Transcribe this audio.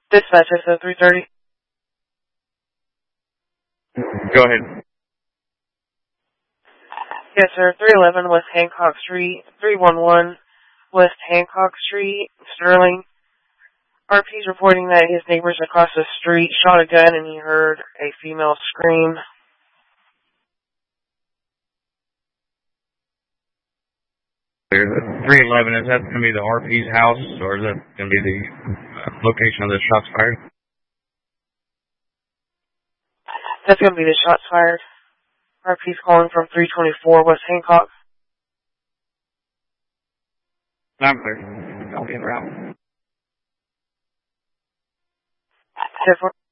Dispatch SO 330. Go ahead. Yes, sir. 311 West Hancock Street, 311 West Hancock Street, Sterling. RP's reporting that his neighbors across the street shot a gun and he heard a female scream. There's 311. Is that going to be the RP's house, or is that going to be the location of the shots fired? That's going to be the shots fired. RP's calling from 324 West Hancock. I'm clear. I'll be en route. 10-4.